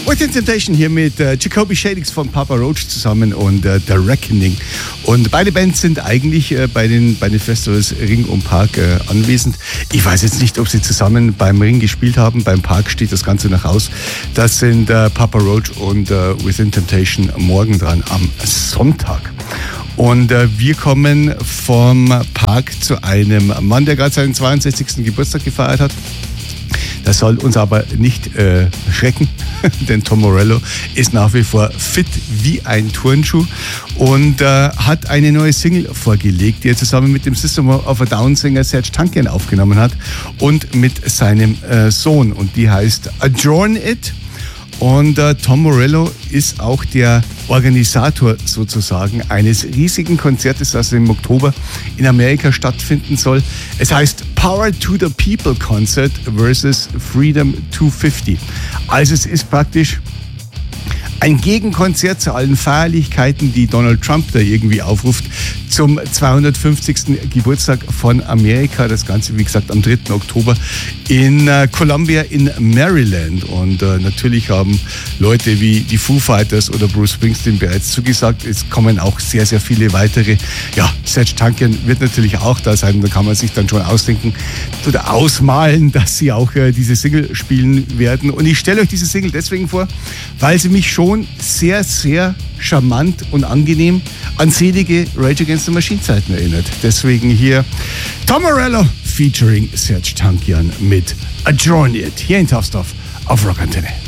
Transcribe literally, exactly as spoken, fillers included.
Within Temptation hier mit äh, Jacoby Shaddix von Papa Roach zusammen und äh, The Reckoning. Und beide Bands sind eigentlich äh, bei, den, bei den Festivals Ring und Park äh, anwesend. Ich weiß jetzt nicht, ob sie zusammen beim Ring gespielt haben. Beim Park steht das Ganze noch aus. Das sind äh, Papa Roach und äh, Within Temptation morgen dran am Sonntag. Und äh, wir kommen vom Park zu einem Mann, der gerade seinen zweiundsechzigsten Geburtstag gefeiert hat. Das soll uns aber nicht äh, schrecken, denn Tom Morello ist nach wie vor fit wie ein Turnschuh und äh, hat eine neue Single vorgelegt, die er zusammen mit dem System of a Down Sänger Serj Tankian aufgenommen hat und mit seinem äh, Sohn. Und die heißt Adjourn It. Und äh, Tom Morello ist auch der Organisator sozusagen eines riesigen Konzertes, das im Oktober in Amerika stattfinden soll. Es heißt Power to the People Concert versus Freedom zweihundertfünfzig. Also es ist praktisch ein Gegenkonzert zu allen Feierlichkeiten, die Donald Trump da irgendwie aufruft, zum zweihundertfünfzigsten Geburtstag von Amerika. Das Ganze, wie gesagt, am dritten Oktober in äh, Columbia in Maryland. Und äh, natürlich haben Leute wie die Foo Fighters oder Bruce Springsteen bereits zugesagt. Es kommen auch sehr, sehr viele weitere. Ja, Serj Tankian wird natürlich auch da sein. Da kann man sich dann schon ausdenken oder ausmalen, dass sie auch äh, diese Single spielen werden. Und ich stelle euch diese Single deswegen vor, weil sie mich schon sehr, sehr charmant und angenehm an selige Rage Against the Machine Zeiten erinnert. Deswegen hier Tom Morello featuring Serj Tankian mit Adjourn It hier in Tough Stuff auf Rock Antenne.